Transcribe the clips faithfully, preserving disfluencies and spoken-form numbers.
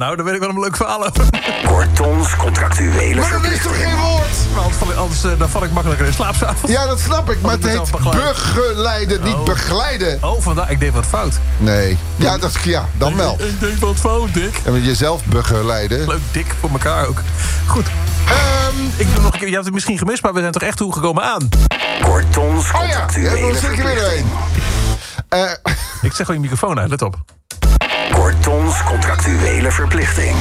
nou, daar weet ik wel een leuk verhaal over. Kortons contractuele Maar dat is toch geen woord? Maar anders, val ik- anders uh, dan val ik makkelijker in slaap 's avonds. Ja, dat snap ik, maar het ik heet mezelf begeleiden. begeleiden, niet Oh. begeleiden. Oh, vandaar, ik deed wat fout. Nee. Ja, dat, ja, dan wel. Ik deed wat fout, Dick. En met jezelf begeleiden. Leuk, dik voor elkaar ook. Goed. Ehm, ik doe nog een keer. Je hebt het misschien gemist, maar we zijn toch echt toegekomen aan. Kortons Oh ja, ja, contractuele dan zit ik er weer verplichting. doorheen. Eh, Ik zeg gewoon je microfoon uit, let op. Kortons contractuele verplichting.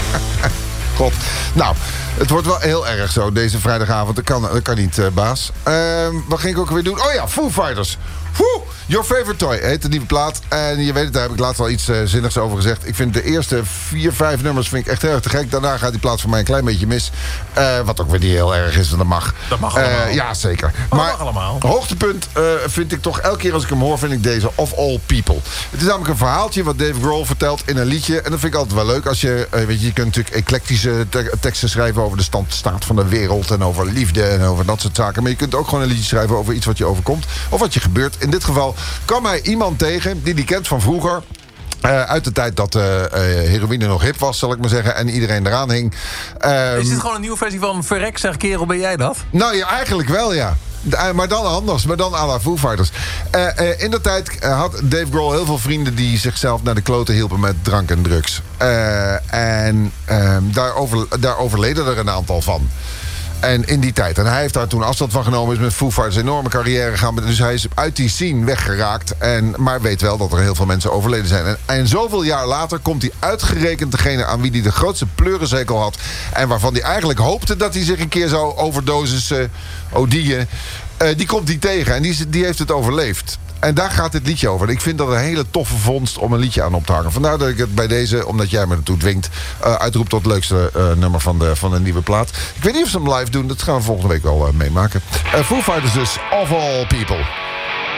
God. Nou, het wordt wel heel erg zo deze vrijdagavond. Dat kan, dat kan niet, uh, baas. Ehm, wat ging ik ook weer doen? Oh ja, Foo Fighters. Woe! Your Favorite Toy heet de nieuwe plaat. En je weet het, daar heb ik laatst al iets uh, zinnigs over gezegd. Ik vind de eerste vier, vijf nummers vind ik echt heel erg te gek. Daarna gaat die plaat voor mij een klein beetje mis. Uh, wat ook weer niet heel erg is, want dat mag. Dat mag Uh, allemaal. ja, zeker. dat Maar mag allemaal. hoogtepunt uh, vind ik toch, elke keer als ik hem hoor, vind ik deze Of All People. Het is namelijk een verhaaltje wat Dave Grohl vertelt in een liedje. En dat vind ik altijd wel leuk. Als je, uh, weet je, je kunt natuurlijk eclectische te- teksten schrijven over de stand, staat van de wereld. En over liefde en over dat soort zaken. Maar je kunt ook gewoon een liedje schrijven over iets wat je overkomt. Of wat je gebeurt. In dit geval kwam hij iemand tegen die die kent van vroeger. Uh, uit de tijd dat uh, uh, heroïne nog hip was, zal ik maar zeggen. En iedereen eraan hing. Um, Is dit gewoon een nieuwe versie van Verrek, zeg kerel, ben jij dat? Nou ja, eigenlijk wel, ja. Uh, maar dan anders, maar dan à la Foo Fighters. Uh, uh, in de tijd uh, had Dave Grohl heel veel vrienden die zichzelf naar de kloten hielpen met drank en drugs. Uh, en uh, daar, over, daar overleden er een aantal van. En in die tijd. En hij heeft daar toen afstand van genomen. Is met Foo Fighters een enorme carrière gegaan. Dus hij is uit die scene weggeraakt. En, maar weet wel dat er heel veel mensen overleden zijn. En, en zoveel jaar later komt hij uitgerekend degene aan wie hij de grootste pleurenzekel had. En waarvan hij eigenlijk hoopte dat hij zich een keer zou overdosis uh, odieën. Uh, die komt hij tegen. En die, die heeft het overleefd. En daar gaat dit liedje over. Ik vind dat een hele toffe vondst om een liedje aan op te hangen. Vandaar dat ik het bij deze, omdat jij me ertoe dwingt, uh, uitroep tot het leukste uh, nummer van de, van de nieuwe plaat. Ik weet niet of ze hem live doen. Dat gaan we volgende week wel uh, meemaken. Uh, Foo Fighters dus, Of All People.